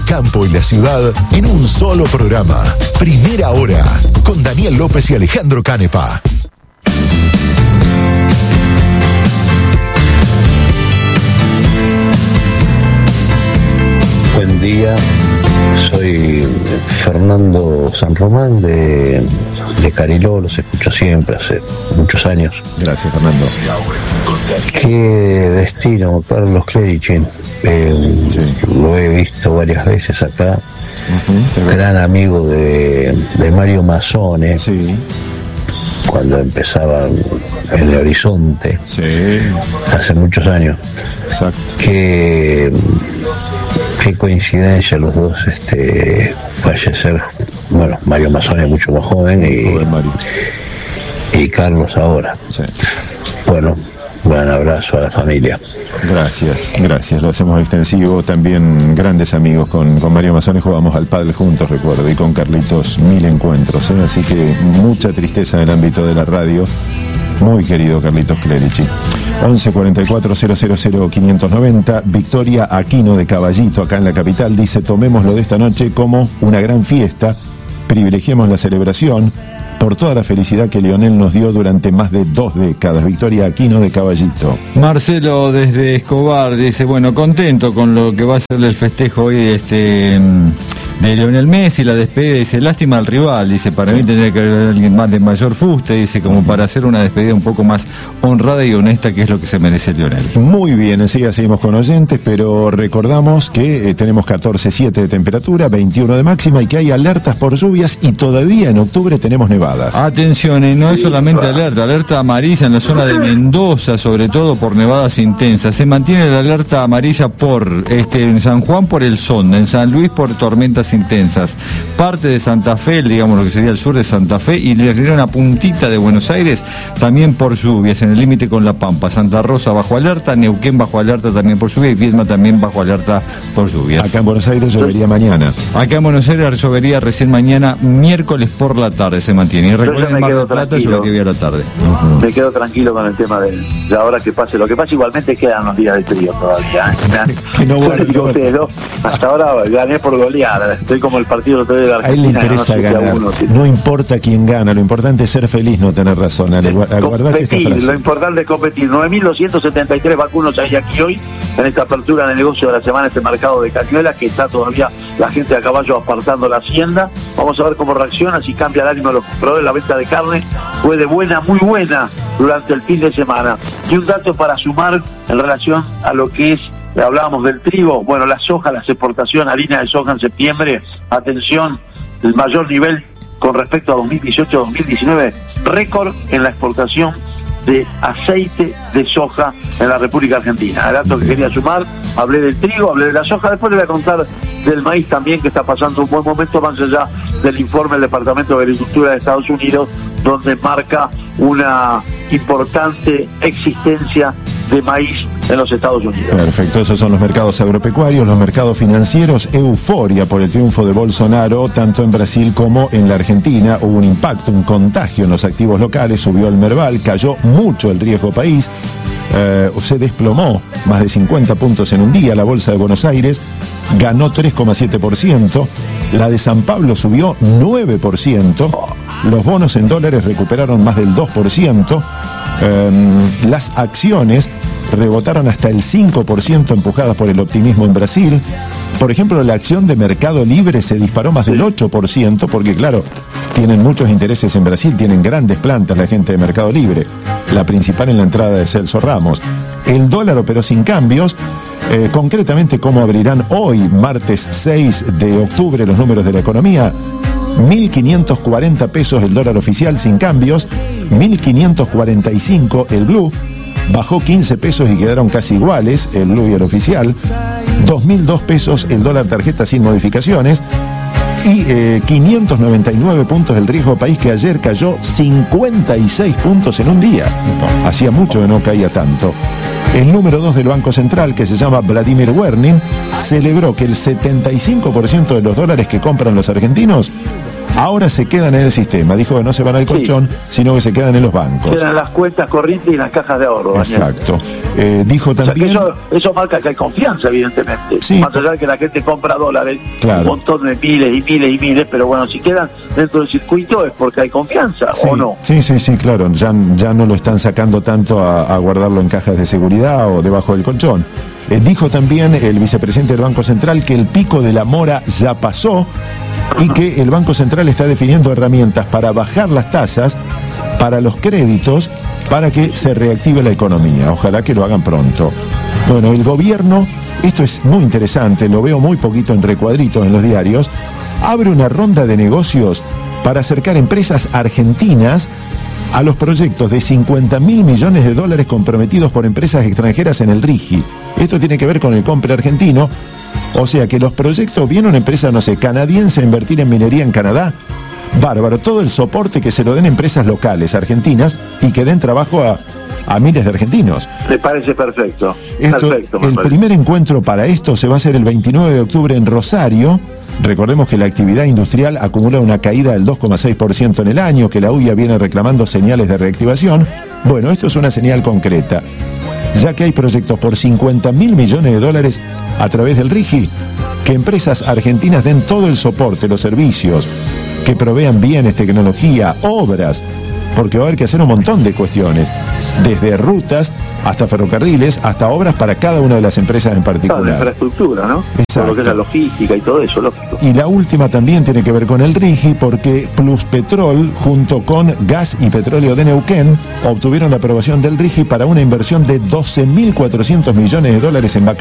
campo y la ciudad en un solo programa. Primera Hora, con Daniel López y Alejandro Canepa. Buen día, soy Fernando San Román de Cariló, los escucho siempre, hace muchos años. Gracias, Fernando. Qué destino, Carlos Clerici. Sí. Lo he visto varias veces acá. Gran amigo de Mario Mazzone. Sí. Cuando empezaban en el Horizonte. Sí. Hace muchos años. Exacto. Qué coincidencia los dos fallecer. Bueno, Mario Mazzone mucho más joven y Carlos ahora. Sí. Bueno, un gran abrazo a la familia. Gracias, lo hacemos extensivo. También grandes amigos con Mario Mazzone, jugamos al pádel juntos, recuerdo, y con Carlitos 1000 encuentros, así que mucha tristeza en el ámbito de la radio. Muy querido Carlitos Clerici. 11 44 000 590. Victoria Aquino de Caballito, acá en la capital, dice: tomémoslo de esta noche como una gran fiesta, privilegiemos la celebración por toda la felicidad que Lionel nos dio durante más de 2 décadas. Victoria Aquino de Caballito. Marcelo desde Escobar dice: bueno, contento con lo que va a ser el festejo hoy de Lionel Messi, la despedida. Dice: lástima al rival, dice, para mí tendría que haber alguien más de mayor fuste, dice, como para hacer una despedida un poco más honrada y honesta, que es lo que se merece Lionel. Muy bien, enseguida seguimos con oyentes, pero recordamos que tenemos 14,7 de temperatura, 21 de máxima, y que hay alertas por lluvias, y todavía en octubre tenemos nevadas. Atención, no es solamente alerta amarilla en la zona de Mendoza, sobre todo por nevadas intensas. Se mantiene la alerta amarilla en San Juan por el Sonda, en San Luis por tormentas intensas, parte de Santa Fe, digamos lo que sería el sur de Santa Fe, y le sería una puntita de Buenos Aires también por lluvias, en el límite con La Pampa. Santa Rosa bajo alerta, Neuquén bajo alerta también por lluvia, y Viedma también bajo alerta por lluvias. Acá en Buenos Aires llovería mañana. Acá en Buenos Aires llovería recién mañana, miércoles por la tarde se mantiene. Y recuerden, en Mar del Plata llovería a la tarde. Me quedo tranquilo con el tema de ahora que pase lo que pase. Igualmente quedan los días de frío todavía. Que no hasta ahora gané por goleada. Estoy como el partido de la Argentina. A él le interesa ganar. No importa quién gana, lo importante es ser feliz, no tener razón. Aguardate esta frase. Lo importante es competir. 9.273 vacunos hay aquí hoy en esta apertura de negocio de la semana, este mercado de Cañuelas, que está todavía la gente a caballo apartando la hacienda. Vamos a ver cómo reacciona, si cambia el ánimo de los compradores. La venta de carne fue de buena, muy buena durante el fin de semana. Y un dato para sumar en relación a lo que es, hablábamos del trigo, bueno, la soja, las exportaciones, harina de soja en septiembre, atención, el mayor nivel con respecto a 2018-2019, récord en la exportación de aceite de soja en la República Argentina. El dato que quería sumar, hablé del trigo, hablé de la soja, después le voy a contar del maíz también, que está pasando un buen momento, más allá del informe del Departamento de Agricultura de Estados Unidos, donde marca una importante existencia de maíz en los Estados Unidos. Perfecto, esos son los mercados agropecuarios. Los mercados financieros: euforia por el triunfo de Bolsonaro, tanto en Brasil como en la Argentina. Hubo un impacto, un contagio en los activos locales, subió el Merval, cayó mucho el riesgo país, se desplomó más de 50 puntos en un día. La bolsa de Buenos Aires ganó 3,7%, la de San Pablo subió 9%, los bonos en dólares recuperaron más del 2%, las acciones rebotaron hasta el 5%, empujadas por el optimismo en Brasil. Por ejemplo, la acción de Mercado Libre se disparó más del 8%, porque claro, tienen muchos intereses en Brasil, tienen grandes plantas la gente de Mercado Libre, la principal en la entrada de Celso Ramos. El dólar operó sin cambios. Concretamente, ¿cómo abrirán hoy, martes 6 de octubre, los números de la economía? 1.540 pesos el dólar oficial sin cambios, 1.545 el blue, bajó 15 pesos y quedaron casi iguales el blue y el oficial, 2.002 pesos el dólar tarjeta sin modificaciones, y 599 puntos el riesgo país, que ayer cayó 56 puntos en un día. Hacía mucho que no caía tanto. El número 2 del Banco Central, que se llama Vladimir Wernin, celebró que el 75% de los dólares que compran los argentinos Ahora se quedan en el sistema. Dijo que no se van al colchón, sino que se quedan en los bancos. Quedan las cuentas corrientes y en las cajas de ahorro. Exacto. Dijo también... O sea, que eso marca que hay confianza, evidentemente. Sí. Más allá de que la gente compra dólares, claro, un montón de miles, pero bueno, si quedan dentro del circuito es porque hay confianza, sí, ¿o no? Sí, claro. Ya no lo están sacando tanto a guardarlo en cajas de seguridad o debajo del colchón. Dijo también el vicepresidente del Banco Central que el pico de la mora ya pasó y que el Banco Central está definiendo herramientas para bajar las tasas para los créditos para que se reactive la economía. Ojalá que lo hagan pronto. Bueno, el gobierno, esto es muy interesante, lo veo muy poquito en recuadritos en los diarios, abre una ronda de negocios para acercar empresas argentinas a los proyectos de 50.000 millones de dólares comprometidos por empresas extranjeras en el RIGI. Esto tiene que ver con el compre argentino, o sea que los proyectos, viene una empresa, no sé, canadiense a invertir en minería en Canadá, bárbaro, todo el soporte que se lo den empresas locales argentinas y que den trabajo a miles de argentinos. Me parece perfecto. El primer encuentro para esto se va a hacer el 29 de octubre en Rosario. Recordemos que la actividad industrial acumula una caída del 2,6% en el año, que la UIA viene reclamando señales de reactivación. Bueno, esto es una señal concreta, ya que hay proyectos por 50.000 millones de dólares a través del RIGI, que empresas argentinas den todo el soporte, los servicios, que provean bienes, tecnología, obras, porque va a haber que hacer un montón de cuestiones, desde rutas hasta ferrocarriles, hasta obras para cada una de las empresas en particular. Claro, la infraestructura, ¿no? Exacto. Todo lo que es la logística y todo eso, lógico. Y la última también tiene que ver con el RIGI, porque Pluspetrol, junto con Gas y Petróleo de Neuquén, obtuvieron la aprobación del RIGI para una inversión de 12.400 millones de dólares en vacaciones